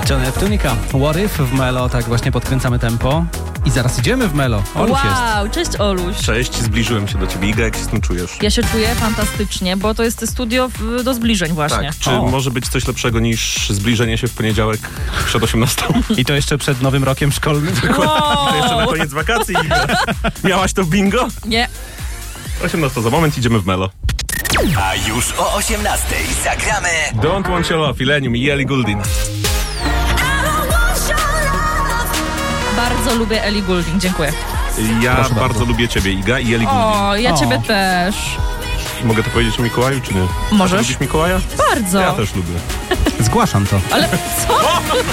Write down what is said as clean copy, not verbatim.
John Neptunica, What If w Melo, tak właśnie podkręcamy tempo. I zaraz idziemy w Melo. Oluś wow, cześć Oluś. Cześć, zbliżyłem się do ciebie. Iga, jak się z tym czujesz? Ja się czuję fantastycznie, bo to jest studio do zbliżeń właśnie. Tak, czy może być coś lepszego niż zbliżenie się w poniedziałek przed 18? I to jeszcze przed nowym rokiem szkolnym? Wow. To jeszcze na koniec wakacji. Iga. Miałaś to w bingo? Nie. 18 za moment, idziemy w Melo. A już o 18 zagramy Don't Want Your Love, Illenium i Ellie Goulding. Bardzo lubię Ellie Goulding, dziękuję. Ja Proszę bardzo bardzo. lubię ciebie, Iga, i Ellie Goulding. O, ja ciebie też. Mogę to powiedzieć Mikołaju, czy nie? Możesz. Lubisz Mikołaja? Bardzo. Ja też lubię. Zgłaszam to. Ale co?